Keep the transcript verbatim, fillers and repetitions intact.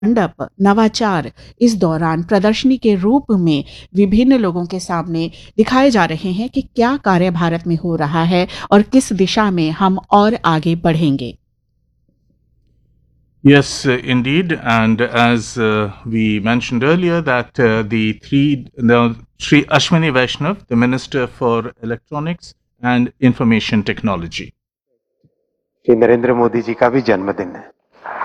मंडप नवाचार इस दौरान प्रदर्शनी के रूप में विभिन्न लोगों के सामने दिखाए जा रहे हैं कि क्या कार्य भारत में हो रहा है और किस दिशा में हम और आगे बढ़ेंगे. Yes, uh, indeed, and as uh, we mentioned earlier, that uh, the three, the Sri Ashwini Vaishnav, the Minister for Electronics and Information Technology. Shri Narendra Modi ji का भी जन्मदिन है.